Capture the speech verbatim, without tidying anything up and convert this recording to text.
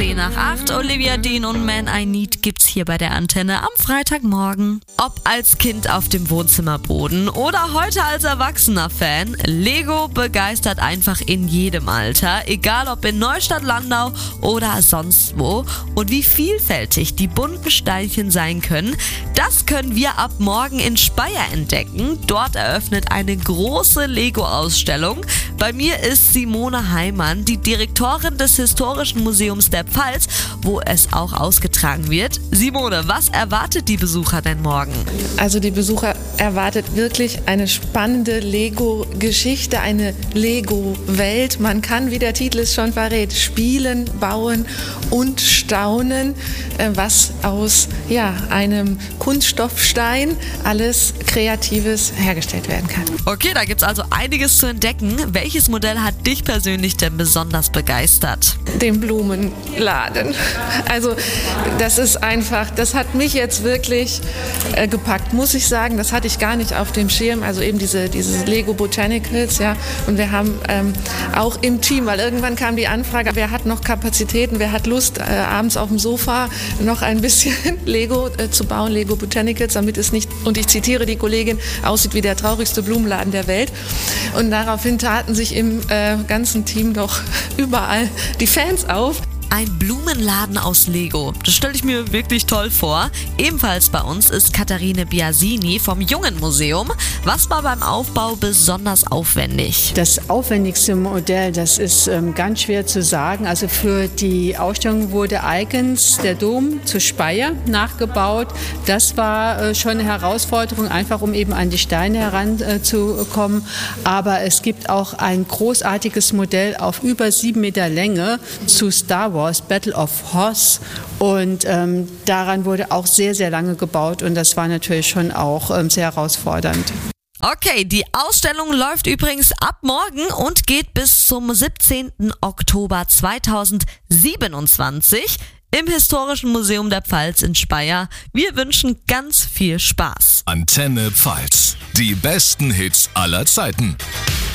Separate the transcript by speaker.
Speaker 1: zehn nach acht. Olivia Dean und Man I Need gibt's hier bei der Antenne am Freitagmorgen. Ob als Kind auf dem Wohnzimmerboden oder heute als erwachsener Fan, Lego begeistert einfach in jedem Alter, egal ob in Neustadt-Landau oder sonst wo. Und wie vielfältig die bunten Steinchen sein können, das können wir ab morgen in Speyer entdecken. Dort eröffnet eine große Lego-Ausstellung. Bei mir ist Simone Heimann, die Direktorin des Historischen Museums der Pfalz, wo es auch ausgetragen wird. Simone, was erwartet die Besucher denn morgen?
Speaker 2: Also die Besucher erwartet wirklich eine spannende Lego-Geschichte, eine Lego-Welt. Man kann, wie der Titel es schon verrät, spielen, bauen und staunen, was aus ja, einem Kunststoffstein alles Kreatives hergestellt werden kann.
Speaker 1: Okay, da gibt's also einiges zu entdecken. Welches Modell hat dich persönlich denn besonders begeistert?
Speaker 2: Den Blumenladen. Also das ist einfach, das hat mich jetzt wirklich äh, gepackt, muss ich sagen. Das hatte ich gar nicht auf dem Schirm. Also eben diese, diese Lego Botanicals, ja. Und wir haben ähm, auch im Team, weil irgendwann kam die Anfrage, wer hat noch Kapazitäten, wer hat Lust, äh, abends auf dem Sofa noch ein bisschen Lego äh, zu bauen, Lego Botanicals, damit es nicht, und ich zitiere die Kollegin, aussieht wie der traurigste Blumenladen der Welt. Und daraufhin taten sich im äh, ganzen Team doch überall die Fans auf.
Speaker 1: Ein Blumenladen aus Lego. Das stelle ich mir wirklich toll vor. Ebenfalls bei uns ist Katharine Biasini vom Jungen Museum. Was war beim Aufbau besonders aufwendig?
Speaker 3: Das aufwendigste Modell, das ist ähm, ganz schwer zu sagen. Also für die Ausstellung wurde eigens der Dom zu Speyer nachgebaut. Das war äh, schon eine Herausforderung, einfach um eben an die Steine heranzukommen. Äh, Aber es gibt auch ein großartiges Modell auf über sieben Meter Länge zu Star Wars. Battle of Hoth, und ähm, daran wurde auch sehr, sehr lange gebaut, und das war natürlich schon auch ähm, sehr herausfordernd.
Speaker 1: Okay, die Ausstellung läuft übrigens ab morgen und geht bis zum siebzehnten Oktober zweitausendsiebenundzwanzig im Historischen Museum der Pfalz in Speyer. Wir wünschen ganz viel Spaß.
Speaker 4: Antenne Pfalz, die besten Hits aller Zeiten.